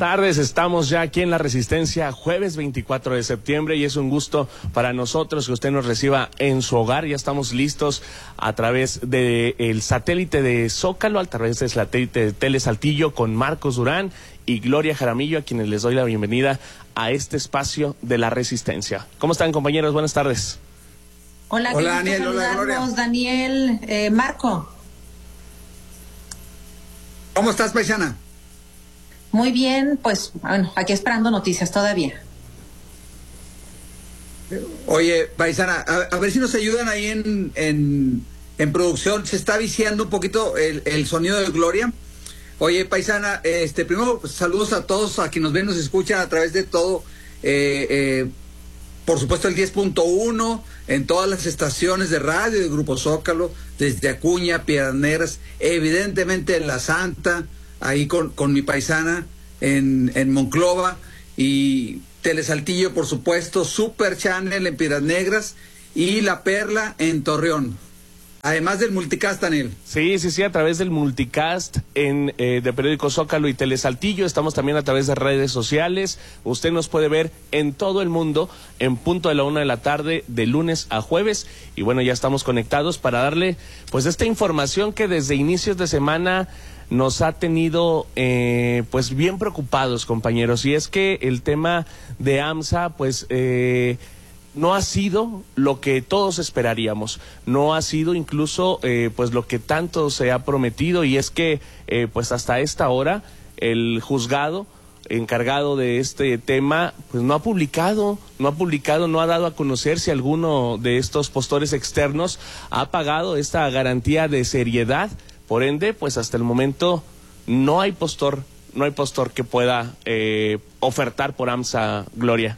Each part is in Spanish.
tardes, estamos ya aquí en La Resistencia, jueves 24 de septiembre, y es un gusto para nosotros que usted nos reciba en su hogar. Ya estamos listos a través del satélite de Zócalo, a través del satélite de Tele Saltillo, con Marcos Durán y Gloria Jaramillo, a quienes les doy la bienvenida a este espacio de La Resistencia. ¿Cómo están, compañeros? Buenas tardes. Hola Daniel, hola Gloria. Daniel, Marco. ¿Cómo estás, paisana? Muy bien, pues bueno, aquí esperando noticias todavía. Oye, paisana, a ver si nos ayudan ahí en producción. Se está viciando un poquito el sonido de Gloria. Oye, paisana, primero pues, saludos a todos, a quienes nos ven, nos escuchan a través de todo, por supuesto el 10.1, en todas las estaciones de radio de Grupo Zócalo, desde Acuña, Piedras Negras, evidentemente en La Santa, ahí con mi paisana en Monclova, y Tele Saltillo, por supuesto, Super Channel en Piedras Negras y La Perla en Torreón. Además del multicast, Daniel. Sí, a través del multicast de Periódico Zócalo y Tele Saltillo. Estamos también a través de redes sociales. Usted nos puede ver en todo el mundo en punto de la 1 de la tarde, de lunes a jueves. Y bueno, ya estamos conectados para darle pues esta información que desde inicios de semana nos ha tenido pues bien preocupados, compañeros. Y es que el tema de AMSA pues no ha sido lo que todos esperaríamos, no ha sido incluso pues lo que tanto se ha prometido, y es que pues hasta esta hora el juzgado encargado de este tema pues no ha publicado, no ha dado a conocer si alguno de estos postores externos ha pagado esta garantía de seriedad. Por ende, pues hasta el momento no hay postor que pueda ofertar por AMSA, Gloria.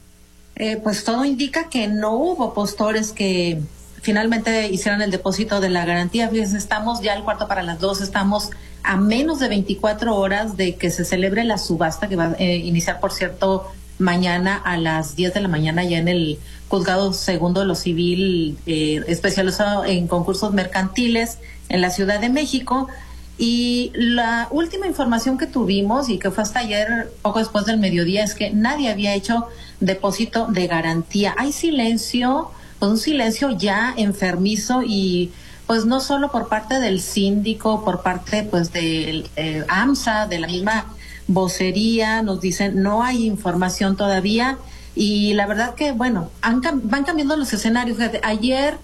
Pues todo indica que no hubo postores que finalmente hicieran el depósito de la garantía. Fíjense, estamos ya al 1:45, estamos a menos de 24 horas de que se celebre la subasta, que va a iniciar, por cierto, mañana a las 10 de la mañana ya en el Juzgado Segundo de lo Civil, especializado en concursos mercantiles en la Ciudad de México. Y la última información que tuvimos, y que fue hasta ayer, poco después del mediodía, es que nadie había hecho depósito de garantía. Hay silencio, pues un silencio ya enfermizo, y pues no solo por parte del síndico, por parte pues del AMSA, de la misma vocería, nos dicen no hay información todavía. Y la verdad que bueno, van cambiando los escenarios. Fíjate, ayer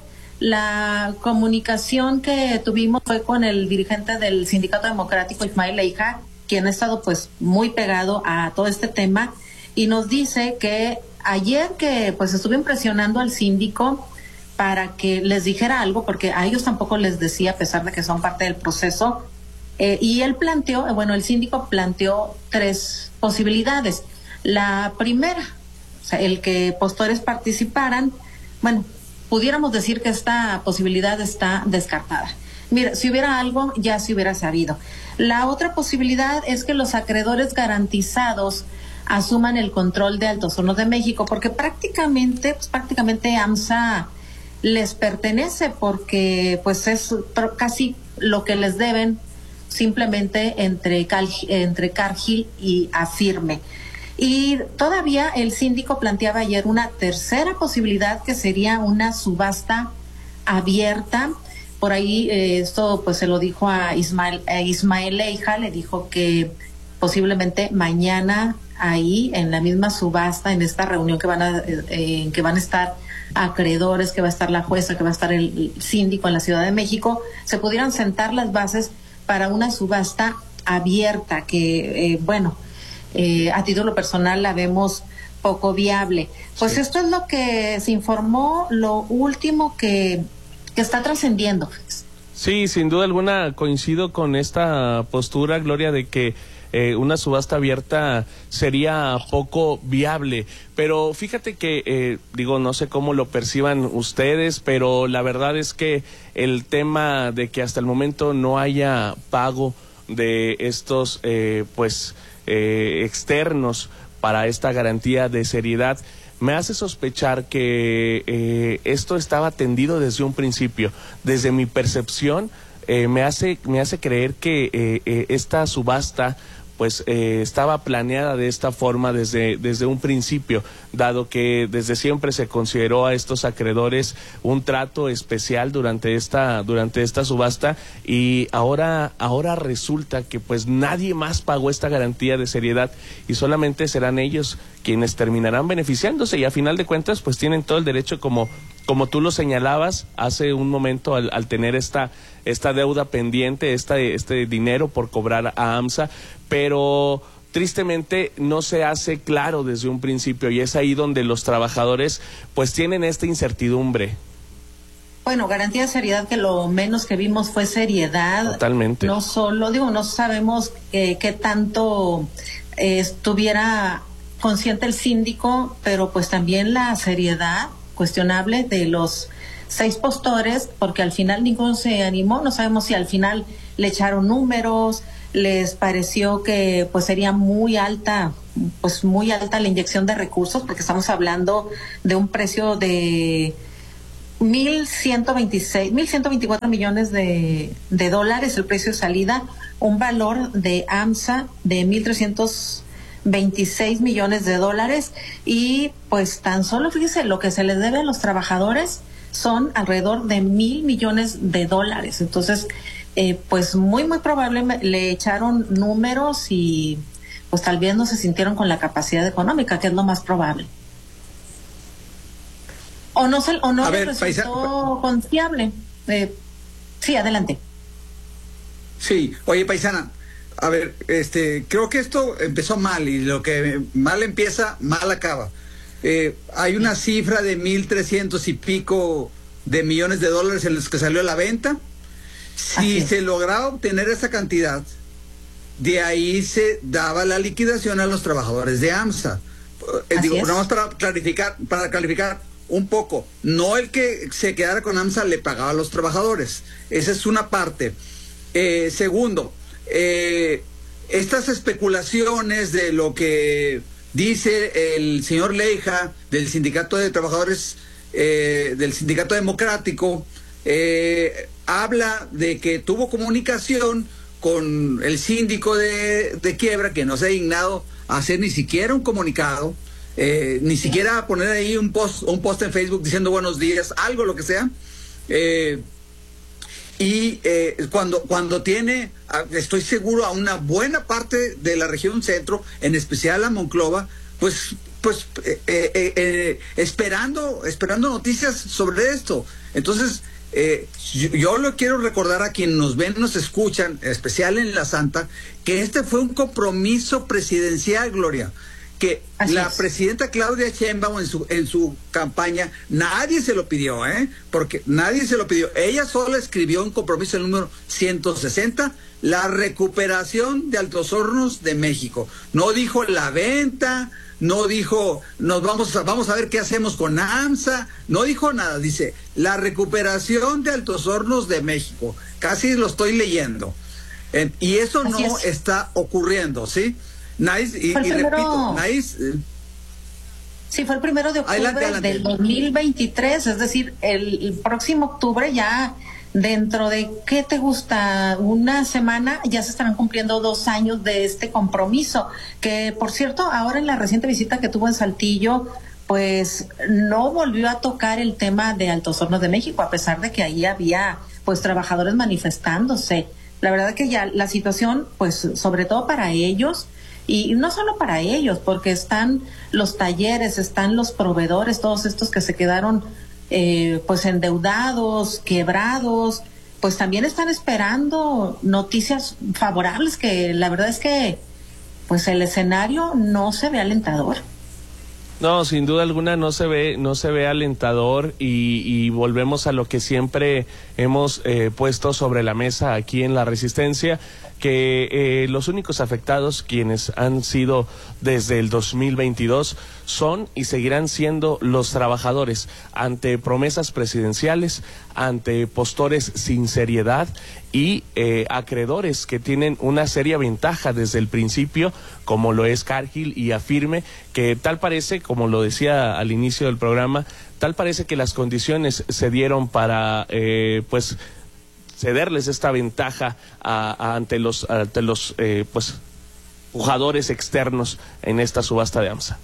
la comunicación que tuvimos fue con el dirigente del Sindicato Democrático, Ismael Leija, quien ha estado pues muy pegado a todo este tema, y nos dice que ayer que pues estuvieron presionando al síndico para que les dijera algo, porque a ellos tampoco les decía, a pesar de que son parte del proceso, y él planteó, el síndico planteó 3 posibilidades. La primera, o sea, el que postores participaran, pudiéramos decir que esta posibilidad está descartada. Mira, si hubiera algo, ya se hubiera sabido. La otra posibilidad es que los acreedores garantizados asuman el control de Altos Hornos de México, porque prácticamente AMSA les pertenece, porque pues es casi lo que les deben simplemente entre Cargill y Afirme. Y todavía el síndico planteaba ayer una tercera posibilidad, que sería una subasta abierta. Por ahí esto pues se lo dijo a Ismael Leija, le dijo que posiblemente mañana ahí en la misma subasta, en esta reunión que van a estar acreedores, que va a estar la jueza, que va a estar el síndico en la Ciudad de México, se pudieran sentar las bases para una subasta abierta, que a título personal la vemos poco viable. Pues sí. Esto es lo que se informó, lo último que está trascendiendo. Sí, sin duda alguna coincido con esta postura, Gloria, de que una subasta abierta sería poco viable. Pero fíjate que, no sé cómo lo perciban ustedes, pero la verdad es que el tema de que hasta el momento no haya pago de estos, externos para esta garantía de seriedad me hace sospechar que esto estaba tendido desde un principio. Desde mi percepción me hace creer que esta subasta pues estaba planeada de esta forma desde un principio, dado que desde siempre se consideró a estos acreedores un trato especial durante esta subasta, y ahora resulta que pues nadie más pagó esta garantía de seriedad y solamente serán ellos quienes terminarán beneficiándose, y a final de cuentas pues tienen todo el derecho, como tú lo señalabas hace un momento, al tener esta deuda pendiente, este dinero por cobrar a AMSA, pero tristemente no se hace claro desde un principio, y es ahí donde los trabajadores pues tienen esta incertidumbre. Bueno, garantía de seriedad, que lo menos que vimos fue seriedad. Totalmente. No solo, no sabemos qué tanto estuviera consciente el síndico, pero pues también la seriedad cuestionable de los 6 postores, porque al final ninguno se animó. No sabemos si al final le echaron números, les pareció que pues sería muy alta la inyección de recursos, porque estamos hablando de un precio de 1.124 millones de dólares, el precio de salida, un valor de AMSA de 1.326 millones de dólares, y pues tan solo, fíjese, lo que se les debe a los trabajadores son alrededor de 1.000 millones de dólares. Entonces, pues muy probable le echaron números y pues tal vez no se sintieron con la capacidad económica, que es lo más probable. O no les resultó confiable. Sí, adelante. Sí, oye, paisana, a ver, creo que esto empezó mal, y lo que mal empieza, mal acaba. Hay una cifra de 1.300 y pico de millones de dólares en los que salió a la venta. Si se lograba obtener esa cantidad, de ahí se daba la liquidación a los trabajadores de AMSA. Vamos para clarificar un poco, no el que se quedara con AMSA le pagaba a los trabajadores, esa es una parte. Segundo, estas especulaciones de lo que dice el señor Leija del Sindicato de Trabajadores, del Sindicato Democrático, habla de que tuvo comunicación con el síndico de Quiebra, que no se ha dignado a hacer ni siquiera un comunicado, ni siquiera poner ahí un post en Facebook diciendo buenos días, algo, lo que sea. Cuando tiene, estoy seguro, a una buena parte de la región centro, en especial a Monclova, pues esperando noticias sobre esto. Entonces, yo lo quiero recordar a quienes nos ven, nos escuchan, en especial en La Santa, que este fue un compromiso presidencial, Gloria, que presidenta Claudia Sheinbaum en su campaña, nadie se lo pidió, porque nadie se lo pidió. Ella solo escribió un compromiso, el número 160, la recuperación de Altos Hornos de México. No dijo la venta, no dijo vamos a ver qué hacemos con AMSA, no dijo nada, dice la recuperación de Altos Hornos de México. Casi lo estoy leyendo. Y eso no está ocurriendo, ¿sí? Nice, y repito, Nice. Sí, fue el 1 de octubre del 2023, es decir, el próximo octubre, ya dentro de, ¿qué te gusta? Una semana, ya se estarán cumpliendo 2 años de este compromiso, que por cierto, ahora en la reciente visita que tuvo en Saltillo, pues no volvió a tocar el tema de Altos Hornos de México, a pesar de que ahí había pues trabajadores manifestándose. La verdad que ya la situación, pues sobre todo para ellos, y no solo para ellos, porque están los talleres, están los proveedores, todos estos que se quedaron pues endeudados, quebrados, pues también están esperando noticias favorables, que la verdad es que pues el escenario no se ve alentador. No, sin duda alguna no se ve alentador, y volvemos a lo que siempre hemos puesto sobre la mesa aquí en La Resistencia, que los únicos afectados, quienes han sido desde el 2022, son y seguirán siendo los trabajadores, ante promesas presidenciales, ante postores sin seriedad y acreedores que tienen una seria ventaja desde el principio, como lo es Cargill y Afirme, que tal parece, como lo decía al inicio del programa, tal parece que las condiciones se dieron para pues cederles esta ventaja ante los pues pujadores externos en esta subasta de AMSA.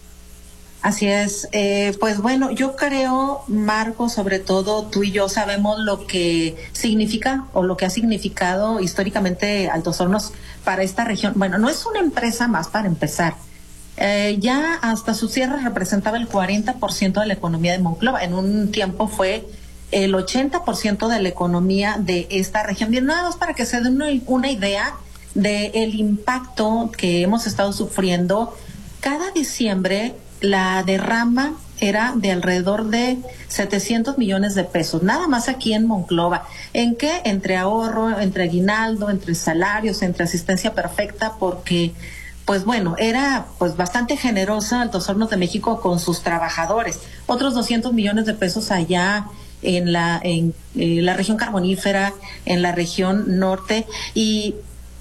Así es. Pues bueno, yo creo, Marco, sobre todo tú y yo sabemos lo que significa o lo que ha significado históricamente Altos Hornos para esta región. Bueno, no es una empresa más para empezar. Ya hasta su cierre representaba el 40% de la economía de Monclova. En un tiempo fue el 80% de la economía de esta región. Bien, nada más para que se den una idea del impacto que hemos estado sufriendo. Cada diciembre la derrama era de alrededor de 700 millones de pesos, nada más aquí en Monclova. ¿En qué? Entre ahorro, entre aguinaldo, entre salarios, entre asistencia perfecta, porque, pues bueno, era pues bastante generosa Altos Hornos de México con sus trabajadores. Otros 200 millones de pesos allá en la región carbonífera, en la región norte y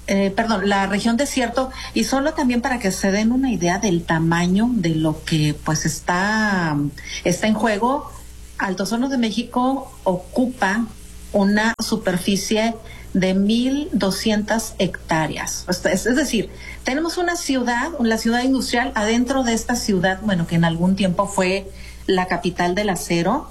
la región desierto, y solo también para que se den una idea del tamaño de lo que pues está en juego. Altos Hornos de México ocupa una superficie de 1,200 hectáreas. Es decir, tenemos una ciudad, la ciudad industrial, adentro de esta ciudad, bueno, que en algún tiempo fue la capital del acero,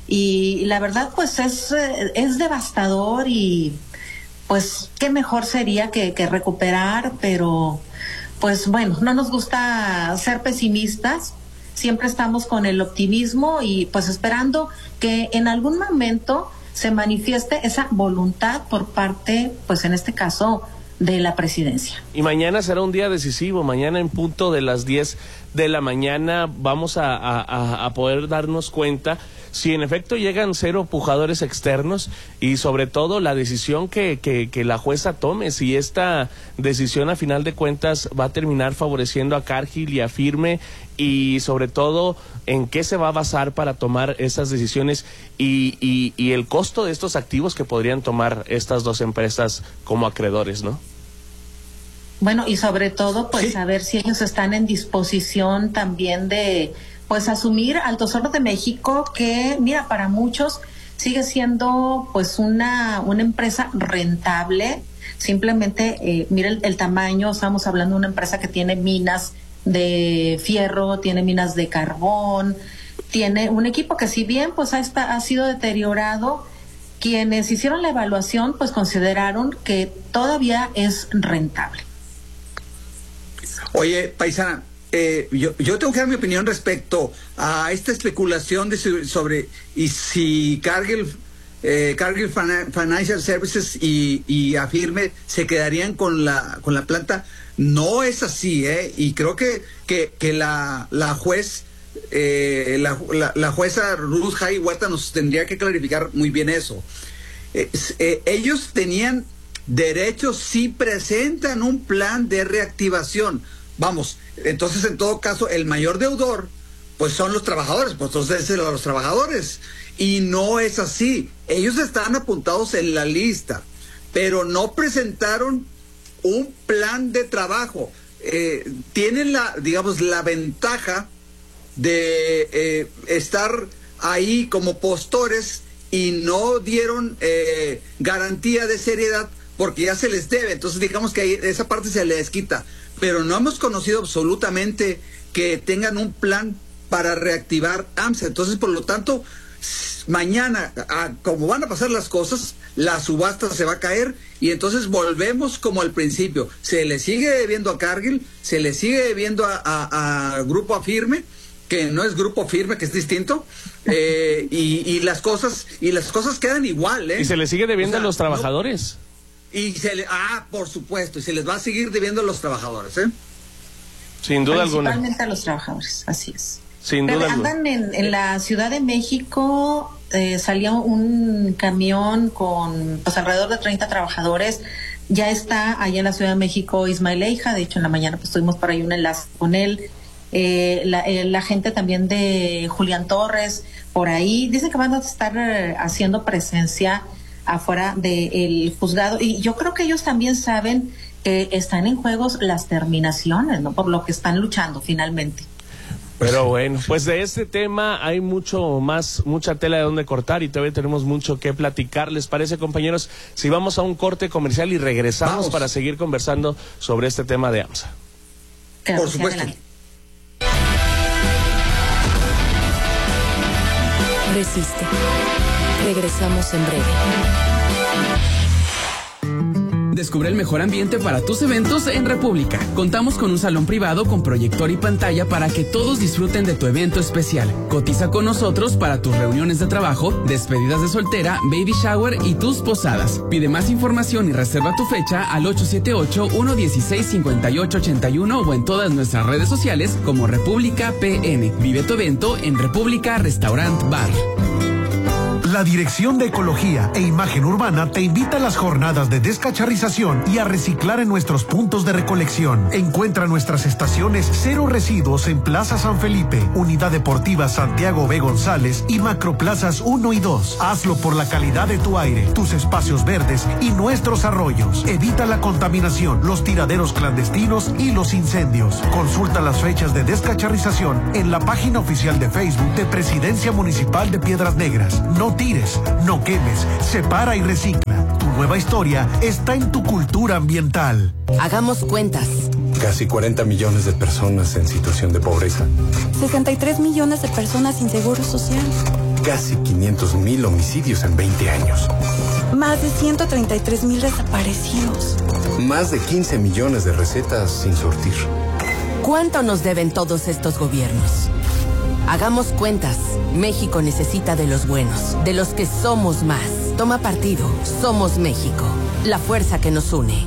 y la verdad pues es devastador y pues qué mejor sería que recuperar, pero pues bueno, no nos gusta ser pesimistas, siempre estamos con el optimismo y pues esperando que en algún momento se manifieste esa voluntad por parte, pues en este caso, de la presidencia. Y mañana será un día decisivo. Mañana en punto de las 10 de la mañana vamos a poder darnos cuenta si en efecto llegan 0 pujadores externos y sobre todo la decisión que la jueza tome, si esta decisión a final de cuentas va a terminar favoreciendo a Cargill y a Firme, y sobre todo en qué se va a basar para tomar esas decisiones y el costo de estos activos que podrían tomar estas dos empresas como acreedores, ¿no? Bueno, y sobre todo, pues, sí, a ver si ellos están en disposición también de, pues, asumir Altos Hornos de México, que, mira, para muchos sigue siendo, pues, una empresa rentable. Simplemente, mira el tamaño, estamos hablando de una empresa que tiene minas de fierro, tiene minas de carbón, tiene un equipo que si bien, pues, ha sido deteriorado, quienes hicieron la evaluación, pues, consideraron que todavía es rentable. Oye, paisana, yo tengo que dar mi opinión respecto a esta especulación sobre y si Cargill Financial Services y Afirme se quedarían con la planta. No es así, y creo que la jueza Ruth Jai Huerta nos tendría que clarificar muy bien eso. Ellos tenían derechos si presentan un plan de reactivación. Vamos, entonces en todo caso el mayor deudor pues son los trabajadores, pues entonces es los trabajadores, y no es así. Ellos están apuntados en la lista, pero no presentaron un plan de trabajo. Tienen la ventaja de estar ahí como postores y no dieron garantía de seriedad porque ya se les debe, entonces digamos que ahí esa parte se les quita, pero no hemos conocido absolutamente que tengan un plan para reactivar AMSA. Entonces, por lo tanto, mañana, como van a pasar las cosas, la subasta se va a caer y entonces volvemos como al principio. Se le sigue debiendo a Cargill, se le sigue debiendo a Grupo Afirme, que no es Grupo Firme, que es distinto, y las cosas quedan igual, y se le sigue debiendo a los trabajadores. Por supuesto, y se les va a seguir debiendo a los trabajadores, sin duda alguna. Principalmente a los trabajadores, así es. Sin duda alguna. Andan en la Ciudad de México, salió un camión con pues alrededor de 30 trabajadores. Ya está allá en la Ciudad de México Ismael Leija, de hecho en la mañana pues tuvimos por ahí un enlace con él. La gente también de Julián Torres, por ahí, dicen que van a estar haciendo presencia afuera del juzgado, y yo creo que ellos también saben que están en juegos las terminaciones, ¿no? Por lo que están luchando finalmente. Pero bueno, pues de este tema hay mucha tela de donde cortar y todavía tenemos mucho que platicar. ¿Les parece, compañeros, si vamos a un corte comercial y regresamos para seguir conversando sobre este tema de AMSA? Por supuesto. Resiste. Regresamos en breve. Descubre el mejor ambiente para tus eventos en República. Contamos con un salón privado con proyector y pantalla para que todos disfruten de tu evento especial. Cotiza con nosotros para tus reuniones de trabajo, despedidas de soltera, baby shower y tus posadas. Pide más información y reserva tu fecha al 878-116-5881 o en todas nuestras redes sociales como República PN. Vive tu evento en República Restaurant Bar. La Dirección de Ecología e Imagen Urbana te invita a las jornadas de descacharrización y a reciclar en nuestros puntos de recolección. Encuentra nuestras estaciones Cero Residuos en Plaza San Felipe, Unidad Deportiva Santiago B. González y Macroplazas 1 y 2. Hazlo por la calidad de tu aire, tus espacios verdes y nuestros arroyos. Evita la contaminación, los tiraderos clandestinos y los incendios. Consulta las fechas de descacharrización en la página oficial de Facebook de Presidencia Municipal de Piedras Negras. No tires, no quemes, separa y recicla. Tu nueva historia está en tu cultura ambiental. Hagamos cuentas. Casi 40 millones de personas en situación de pobreza. 63 millones de personas sin seguro social. Casi 500,000 homicidios en 20 años. Más de 133,000 desaparecidos. Más de 15 millones de recetas sin surtir. ¿Cuánto nos deben todos estos gobiernos? Hagamos cuentas. México necesita de los buenos, de los que somos más. Toma partido. Somos México. La fuerza que nos une.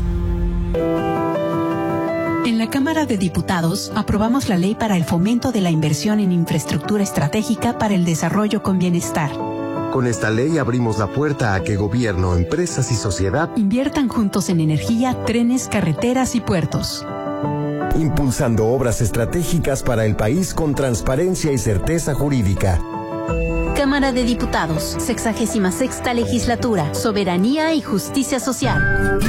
En la Cámara de Diputados aprobamos la ley para el fomento de la inversión en infraestructura estratégica para el desarrollo con bienestar. Con esta ley abrimos la puerta a que gobierno, empresas y sociedad inviertan juntos en energía, trenes, carreteras y puertos. Impulsando obras estratégicas para el país con transparencia y certeza jurídica. Cámara de Diputados, 66ª Legislatura, Soberanía y Justicia Social.